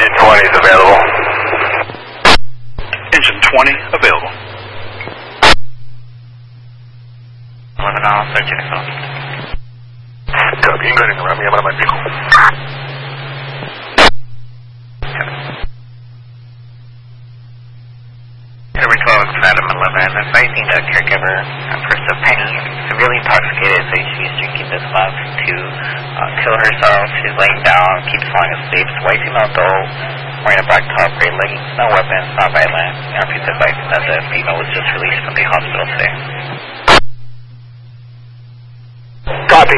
Engine 20 is available. Engine 20 available. 11 hours, 13 o'clock. Copy, including around me, I'm on my vehicle. Every 12, Adam 11, advising the caregiver, First Penny, severely intoxicated, so she's drinking this love to kill herself. She's laying down, keeps falling asleep, white female adult, wearing a black top, gray leggings, no weapons, not violent. Please advising that the female was just released from the hospital today. Copy.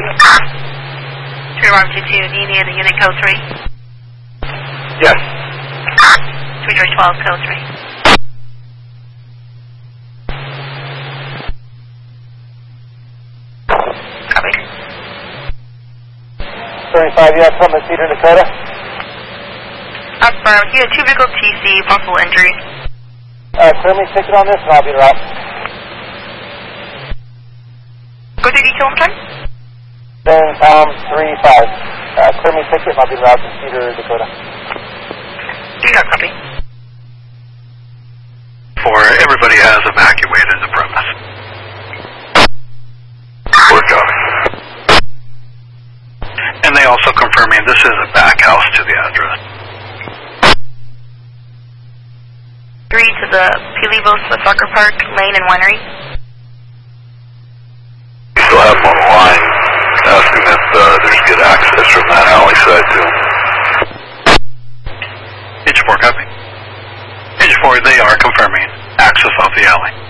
3122, do you need the unit code 3? Yes. 312, code 3. Copy. 35, you have something at Cedar, Dakota? Affirm. You had 2 vehicle TC, possible injury. Clear me ticket on this and I'll be route. Go through detail one time. 35. Clear me ticket and I'll be route to Cedar, Dakota. Do not copy. For everybody has evacuated the premise. Work on it. And they also confirming this is a back house to the address. 3 to the Pilibos Soccer Park, Lane and Winery. We still have them on the line, asking if there's good access from that alley side too. Engine 4 copy. Engine 4, they are confirming access off the alley.